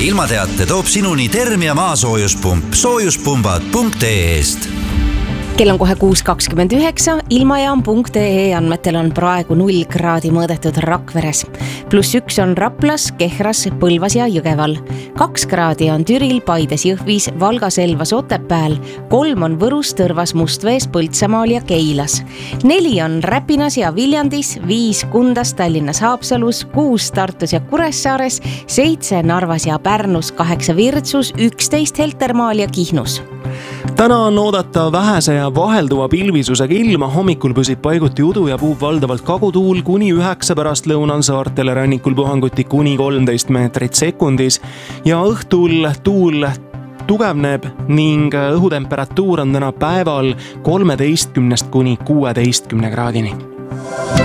ilmateate toob sinuni Termia maasoojuspump soojuspumbad.ee-st. Kell on kohe 6.29, ilmajaam.ee andmetel on praegu 0 kraadi mõõdetud Rakveres. +1 on Raplas, Kehras, Põlvas ja Jõgeval. 2 kraadi on Türil, Paides, Jõhvis, Valgas, Elvas, Otepääl. 3 on Võrus, Tõrvas, Mustvees, Põltsamaal ja Keilas. 4 on Räpinas ja Viljandis, 5 Kundas, Tallinnas, Haapsalus, 6 Tartus ja Kuressaares, 7 Narvas ja Pärnus, 8 Virtsus, 11 Heltermaal ja Kihnus. Täna on oodata vähese ja vahelduva pilvisusega ilma, hommikul püsib paiguti udu ja puhub valdavalt kagutuul, kuni 9 pärastlõunal saartele rannikul puhanguti kuni 13 meetrit sekundis ja õhtul tuul tugevneb ning õhutemperatuur on täna päeval 13 kuni 16 kraadini.